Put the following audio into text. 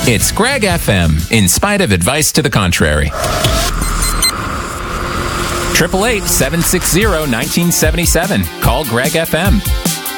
It's Greg FM, in spite of advice to the contrary. 888-760-1977. Call Greg FM.